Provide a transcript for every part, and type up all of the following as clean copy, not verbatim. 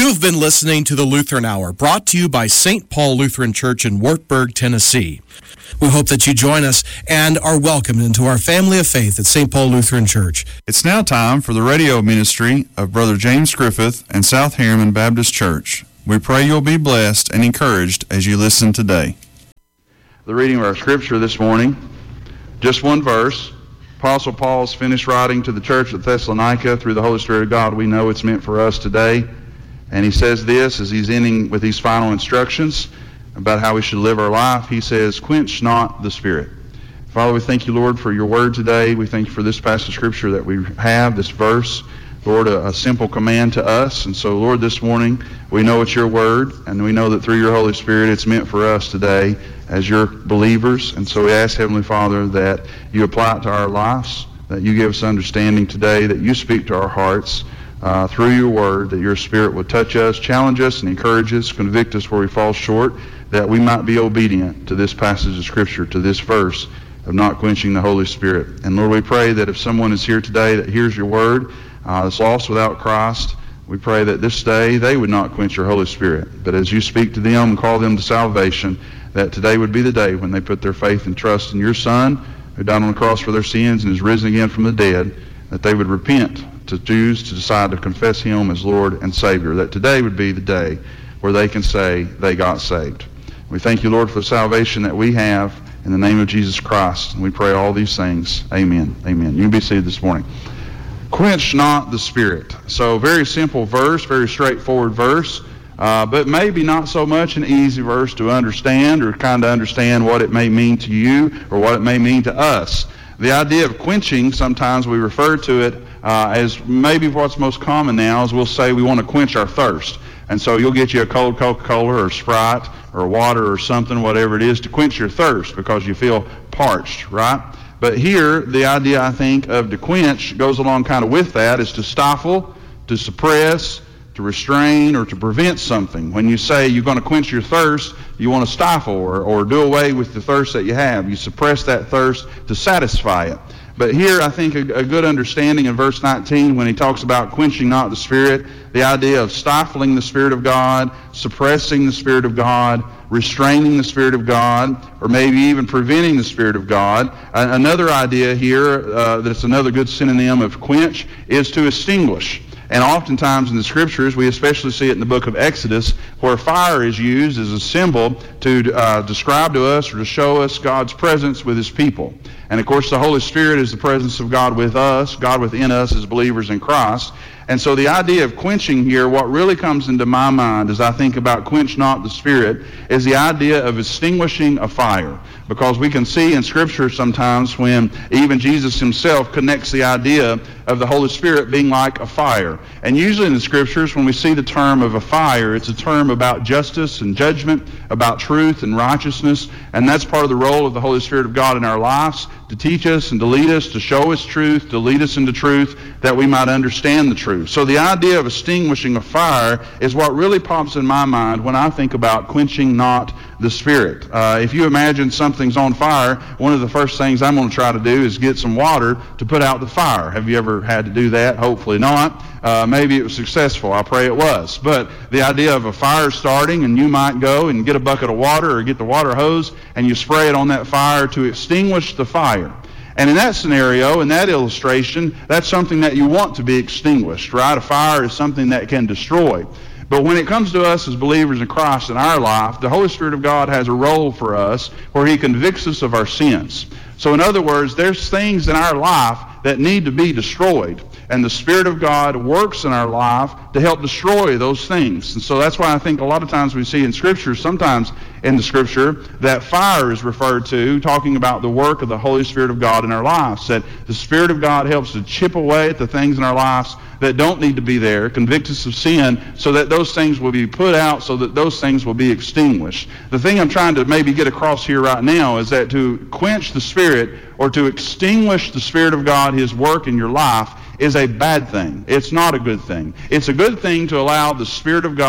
You've been listening to the Lutheran Hour, brought to you by St. Paul Lutheran Church in Wartburg, Tennessee. We hope that you join us and are welcomed into our family of faith at St. Paul Lutheran Church. It's now time for the radio ministry of Brother James Griffith and South Harriman Baptist Church. We pray you'll be blessed and encouraged as you listen today. The reading of our scripture this morning, just one verse. Apostle Paul's finished writing to the church at Thessalonica through the Holy Spirit of God. We know it's meant for us today. And he says this as he's ending with these final instructions about how we should live our life. He says, "Quench not the Spirit." Father, we thank you, Lord, for your word today. We thank you for this passage of scripture that we have, this verse. Lord, a simple command to us. And so, Lord, this morning, we know it's your word, and we know that through your Holy Spirit, it's meant for us today as your believers. And so we ask, Heavenly Father, that you apply it to our lives, that you give us understanding today, that you speak to our hearts through your word, that your Spirit would touch us, challenge us, and encourage us, convict us where we fall short, that we might be obedient to this passage of Scripture, to this verse of not quenching the Holy Spirit. And Lord, we pray that if someone is here today that hears your word, that's lost without Christ, we pray that this day they would not quench your Holy Spirit, but as you speak to them and call them to salvation, that today would be the day when they put their faith and trust in your Son, who died on the cross for their sins and is risen again from the dead, that they would repent, to choose to decide to confess him as Lord and Savior, that today would be the day where they can say they got saved. We thank you, Lord, for the salvation that we have in the name of Jesus Christ, and we pray all these things. Amen. Amen. You can be seated this morning. Quench not the Spirit. So very simple verse, very straightforward verse, but maybe not so much an easy verse to understand or kind of understand what it may mean to you or what it may mean to us. The idea of quenching, sometimes we refer to it as maybe what's most common now is we'll say we want to quench our thirst. And so you'll get you a cold Coca-Cola or Sprite or water or something, whatever it is, to quench your thirst because you feel parched, right? But here, the idea, I think, of to quench goes along kind of with that, is to stifle, to suppress, to restrain, or to prevent something. When you say you're going to quench your thirst, you want to stifle or do away with the thirst that you have. You suppress that thirst to satisfy it. But here, I think a good understanding in verse 19 when he talks about quenching not the Spirit, the idea of stifling the Spirit of God, suppressing the Spirit of God, restraining the Spirit of God, or maybe even preventing the Spirit of God. Another idea here that's another good synonym of quench is to extinguish. And oftentimes in the Scriptures, we especially see it in the book of Exodus, where fire is used as a symbol to describe to us or to show us God's presence with his people. And of course, the Holy Spirit is the presence of God with us, God within us as believers in Christ. And so the idea of quenching here, what really comes into my mind as I think about quench not the Spirit, is the idea of extinguishing a fire. Because we can see in Scripture sometimes when even Jesus himself connects the idea of the Holy Spirit being like a fire. And usually in the Scriptures, when we see the term of a fire, it's a term about justice and judgment, about truth and righteousness. And that's part of the role of the Holy Spirit of God in our lives, to teach us and to lead us, to show us truth, to lead us into truth, that we might understand the truth. So the idea of extinguishing a fire is what really pops in my mind when I think about quenching not the Spirit. If you imagine something's on fire, one of the first things I'm going to try to do is get some water to put out the fire. Have you ever had to do that? Hopefully not. Maybe it was successful. I pray it was. But the idea of a fire starting, and you might go and get a bucket of water or get the water hose and you spray it on that fire to extinguish the fire. And in that scenario, in that illustration, that's something that you want to be extinguished, right? A fire is something that can destroy. But when it comes to us as believers in Christ in our life, the Holy Spirit of God has a role for us where he convicts us of our sins. So in other words, there's things in our life that need to be destroyed. And the Spirit of God works in our life to help destroy those things. And so that's why I think a lot of times we see in Scripture, sometimes in the Scripture, that fire is referred to, talking about the work of the Holy Spirit of God in our lives. That the Spirit of God helps to chip away at the things in our lives that don't need to be there, convict us of sin, so that those things will be put out, so that those things will be extinguished. The thing I'm trying to maybe get across here right now is that to quench the Spirit or to extinguish the Spirit of God, his work in your life, is a bad thing. It's not a good thing. It's a good thing to allow the Spirit of God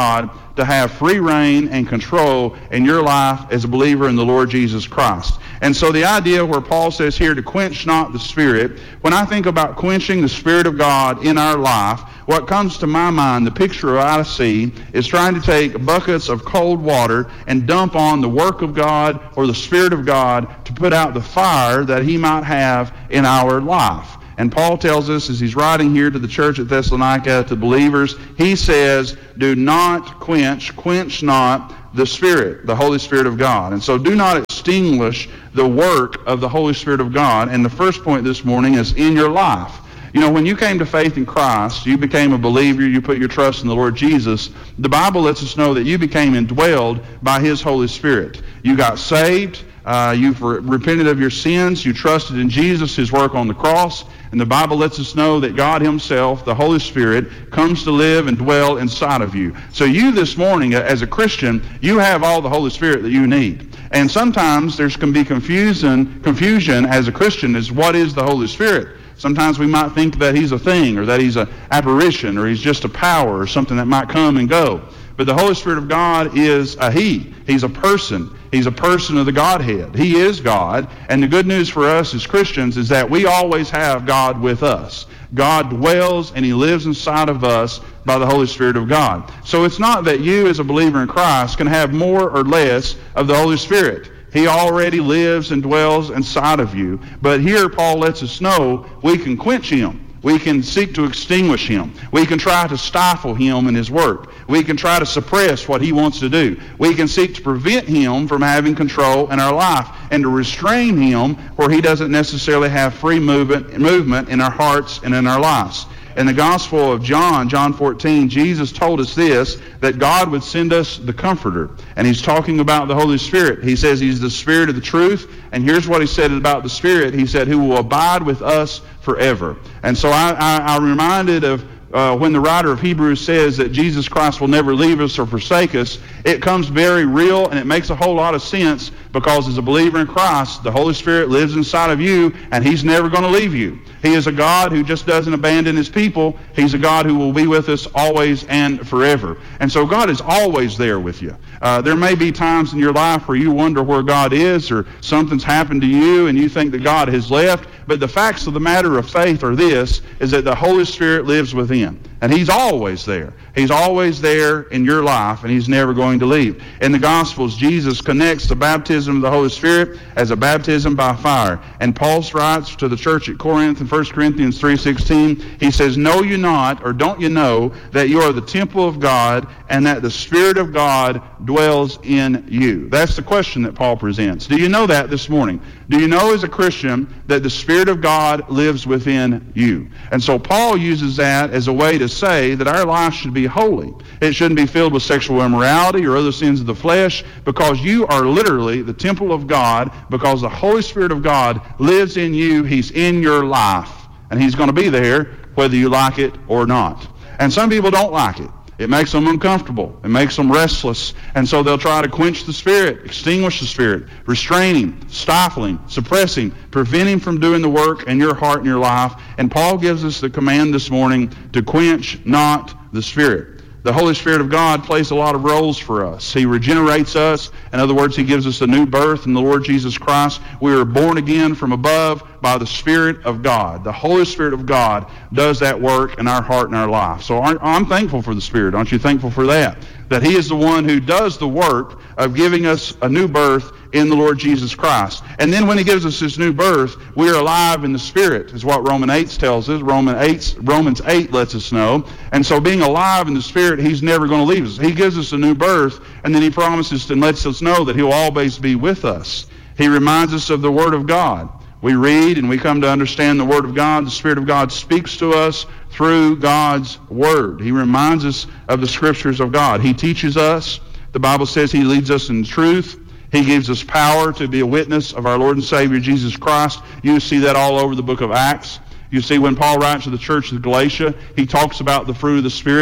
to have free reign and control in your life as a believer in the Lord Jesus Christ. And so the idea where Paul says here to quench not the Spirit, when I think about quenching the Spirit of God in our life, what comes to my mind, the picture I see, is trying to take buckets of cold water and dump on the work of God or the Spirit of God to put out the fire that he might have in our life. And Paul tells us, as he's writing here to the church at Thessalonica, to believers, he says, do not quench not the Spirit, the Holy Spirit of God. And so do not extinguish the work of the Holy Spirit of God. And the first point this morning is in your life. You know, when you came to faith in Christ, you became a believer, you put your trust in the Lord Jesus, the Bible lets us know that you became indwelled by his Holy Spirit. You got saved, you've repented of your sins, you trusted in Jesus, his work on the cross, and the Bible lets us know that God himself, the Holy Spirit, comes to live and dwell inside of you. So you this morning, as a Christian, you have all the Holy Spirit that you need. And sometimes there can be confusion as a Christian as what is the Holy Spirit. Sometimes we might think that he's a thing, or that he's an apparition, or he's just a power, or something that might come and go. But the Holy Spirit of God is a he. He's a person. He's a person of the Godhead. He is God. And the good news for us as Christians is that we always have God with us. God dwells and he lives inside of us by the Holy Spirit of God. So it's not that you as a believer in Christ can have more or less of the Holy Spirit. He already lives and dwells inside of you. But here Paul lets us know we can quench him. We can seek to extinguish him. We can try to stifle him in his work. We can try to suppress what he wants to do. We can seek to prevent him from having control in our life and to restrain him where he doesn't necessarily have free movement in our hearts and in our lives. In the Gospel of John 14, Jesus told us this, that God would send us the Comforter. And he's talking about the Holy Spirit. He says he's the Spirit of the truth. And here's what he said about the Spirit. He said, who will abide with us forever. And so I'm reminded of when the writer of Hebrews says that Jesus Christ will never leave us or forsake us. It comes very real, and it makes a whole lot of sense, because as a believer in Christ, the Holy Spirit lives inside of you, and he's never going to leave you. He is a God who just doesn't abandon his people. He's a God who will be with us always and forever. And so God is always there with you. There may be times in your life where you wonder where God is, or something's happened to you and you think that God has left. But the facts of the matter of faith are this, is that the Holy Spirit lives within. And he's always there. He's always there in your life, and he's never going to leave. In the Gospels, Jesus connects the baptism of the Holy Spirit as a baptism by fire. And Paul writes to the church at Corinth in 1 Corinthians 3:16, he says, know you not, or don't you know, that you are the temple of God, and that the Spirit of God dwells in you? That's the question that Paul presents. Do you know that this morning? Do you know as a Christian that the Spirit of God lives within you? And so Paul uses that as a way to say that our life should be holy. It shouldn't be filled with sexual immorality or other sins of the flesh, because you are literally the temple of God, because the Holy Spirit of God lives in you. He's in your life, and he's going to be there whether you like it or not. And some people don't like it. It makes them uncomfortable. It makes them restless. And so they'll try to quench the Spirit, extinguish the Spirit, restrain him, stifle him, suppress him, prevent him from doing the work in your heart and your life. And Paul gives us the command this morning to quench not the Spirit. The Holy Spirit of God plays a lot of roles for us. He regenerates us. In other words, he gives us a new birth in the Lord Jesus Christ. We are born again from above by the Spirit of God. The Holy Spirit of God does that work in our heart and our life. So I'm thankful for the Spirit. Aren't you thankful for that? That he is the one who does the work of giving us a new birth in the Lord Jesus Christ. And then when he gives us this new birth, we are alive in the Spirit, is what Romans 8 tells us. Romans 8 lets us know. And so being alive in the Spirit, he's never going to leave us. He gives us a new birth, and then he promises and lets us know that he'll always be with us. He reminds us of the Word of God. We read and we come to understand the Word of God. The Spirit of God speaks to us through God's Word. He reminds us of the Scriptures of God. He teaches us. The Bible says he leads us in truth. He gives us power to be a witness of our Lord and Savior Jesus Christ. You see that all over the book of Acts. You see when Paul writes to the church of Galatia, he talks about the fruit of the Spirit.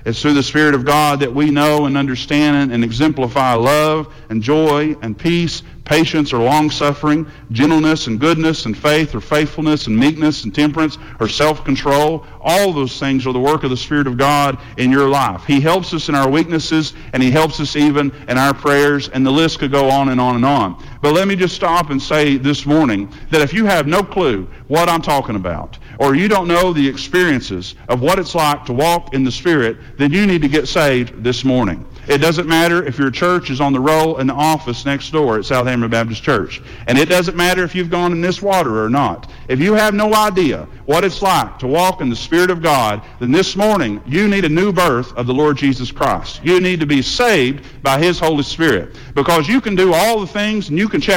It's through the Spirit of God that we know and understand and exemplify love and joy and peace, patience or long-suffering, gentleness and goodness and faith or faithfulness and meekness and temperance or self-control. All those things are the work of the Spirit of God in your life. He helps us in our weaknesses, and He helps us even in our prayers, and the list could go on and on and on. But let me just stop and say this morning that if you have no clue what I'm talking about, or you don't know the experiences of what it's like to walk in the Spirit, then you need to get saved this morning. It doesn't matter if your church is on the roll in the office next door at South Hammer Baptist Church. And it doesn't matter if you've gone in this water or not. If you have no idea what it's like to walk in the Spirit of God, then this morning you need a new birth of the Lord Jesus Christ. You need to be saved by His Holy Spirit. Because you can do all the things and you can check